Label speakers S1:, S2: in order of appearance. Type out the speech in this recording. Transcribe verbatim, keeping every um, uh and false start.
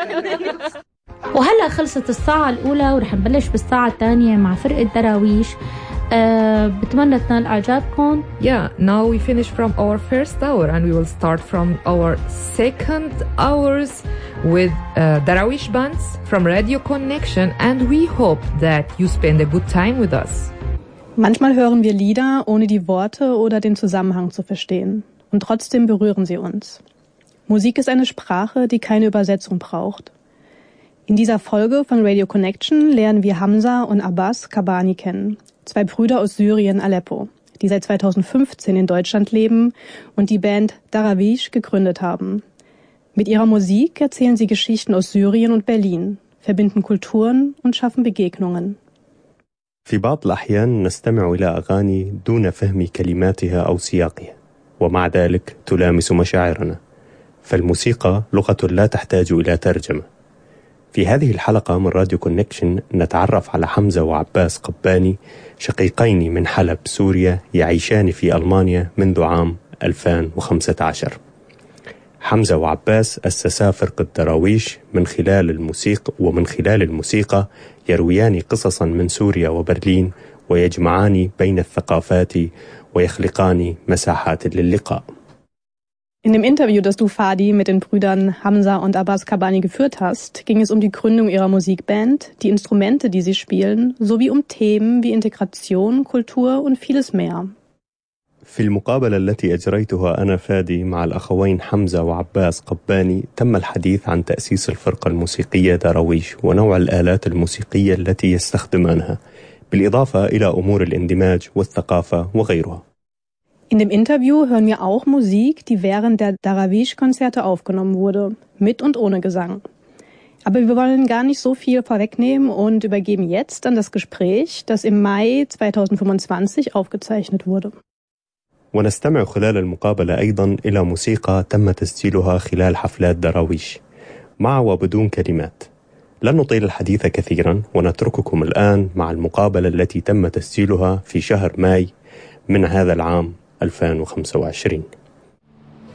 S1: وهلأ خلصت الساعة الأولى ورح نبلش بالساعة الثانية مع فرقة دراويش. أه بتمنى تنال إعجابكم.
S2: Yeah, now we finish from our first hour and we will start from our second hours with uh, Darawish bands from Radio Connection and we hope that you spend a good time with us.
S3: Manchmal hören wir Lieder, ohne die Worte oder den Zusammenhang zu verstehen. Und trotzdem berühren sie uns. Musik ist eine Sprache, die keine Übersetzung braucht. In dieser Folge von Radio Connection lernen wir Hamza und Abbas Kabani kennen, zwei Brüder aus Syrien, Aleppo, die seit zweitausendfünfzehn in Deutschland leben und die Band Darawish gegründet haben. Mit ihrer Musik erzählen sie Geschichten aus Syrien und Berlin, verbinden Kulturen und schaffen Begegnungen.
S4: في بعض الأحيان نستمع إلى أغاني دون فهم كلماتها أو سياقها، ومع ذلك تلامس مشاعرنا، فالموسيقى لغة لا تحتاج إلى ترجمة. في هذه الحلقة من راديو كونكشن نتعرف على حمزة وعباس قباني، شقيقين من حلب سوريا يعيشان في ألمانيا منذ عام ألفين وخمسة عشر. حمزة وعباس أسسا فرقة دراويش من خلال الموسيقى ومن خلال الموسيقى يرويان قصصا من سوريا وبرلين ويجمعان بين الثقافات ويخلقان مساحات للقاء.
S3: In dem Interview, das du, Fadi, mit den Brüdern Hamza und Abbas Kabani geführt hast, ging es um die Gründung ihrer Musikband, die Instrumente, die sie spielen, sowie um Themen wie Integration, Kultur und vieles mehr.
S4: في المقابلة التي أجريتها أنا فادي مع الأخوين حمزة وعباس قباني تم الحديث عن تأسيس الفرقة الموسيقية دراويش ونوع الآلات الموسيقية التي يستخدمانها، بالإضافة إلى أمور الاندماج والثقافة وغيرها.
S3: In dem Interview hören wir auch Musik, die während der Darawish-Konzerte aufgenommen wurde, mit und ohne Gesang. Aber wir wollen gar nicht so viel vorwegnehmen und übergeben jetzt an das Gespräch, das im Mai zweitausendfünfundzwanzig aufgezeichnet wurde.
S4: ونستمع خلال المقابلة أيضا إلى موسيقى تم تسجيلها خلال حفلات دراويش مع وبدون كلمات. لن نطيل الحديث كثيرا ونترككم الآن مع المقابلة التي تم تسجيلها في شهر ماي من هذا العام ألفين وخمسة وعشرين.